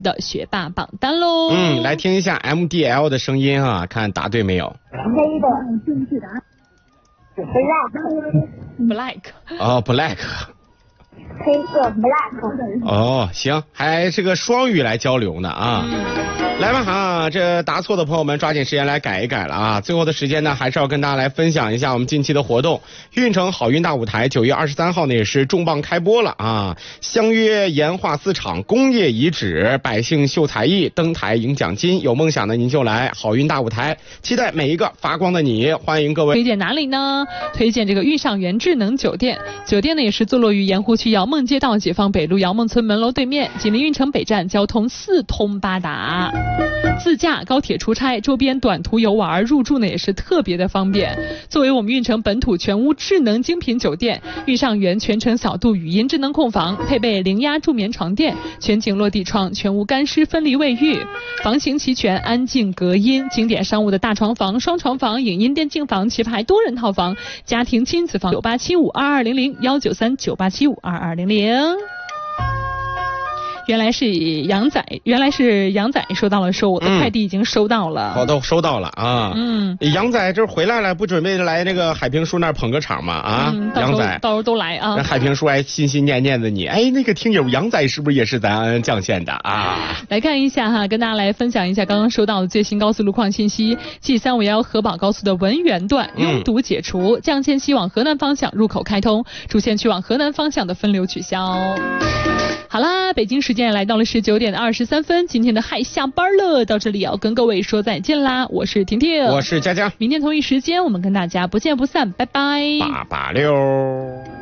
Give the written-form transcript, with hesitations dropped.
的学霸榜单喽。 来听一下 MDL 的声音啊，看答对没有。 黑的正确答案 Black。 哦 ，Black。 黑色 black。 哦，行，还是个双语来交流呢啊。来吧啊，这答错的朋友们抓紧时间来改一改了啊！最后的时间呢，还是要跟大家来分享一下我们近期的活动。运城好运大舞台9月23号呢也是重磅开播了啊！相约研化4场工业遗址，百姓秀才艺，登台赢奖金。有梦想的您就来好运大舞台，期待每一个发光的你！欢迎各位。 推荐哪里呢？推荐这个御上元智能酒店。酒店呢也是坐落于盐湖区姚梦街道解放北路姚梦村门楼对面，紧邻运城北站，交通4通8达。自驾高铁出差，周边短途游玩，入住呢也是特别的方便。作为我们运城本土全屋智能精品酒店，御上元全程小度语音智能控房，配备零压助眠床垫，全景落地窗，全屋干湿分离卫浴，房型齐全，安静隔音，经典商务的大床房、双床房、影音电竞房、棋牌多人套房、家庭亲子房。98752200，19398752200。原来是杨仔收到了，说我的快递已经收到了。 我都收到了啊。杨仔这回来了，不准备来那个海平叔那儿捧个场吗？啊，杨仔到时候都来啊。 那海平叔还心心念念的你，哎，那个听友杨仔是不是也是咱绛县的啊？ 来看一下哈，跟大家来分享一下刚刚收到的最新高速路况信息。G351河宝高速的文源段拥堵解除，绛县西往河南方向入口开通，主线去往河南方向的分流取消。好啦，北京时间也来到了19点23分，今天的嗨下班了，到这里要跟各位说再见啦。我是婷婷， 我是佳佳， 明天同一时间我们跟大家不见不散，拜拜。 886。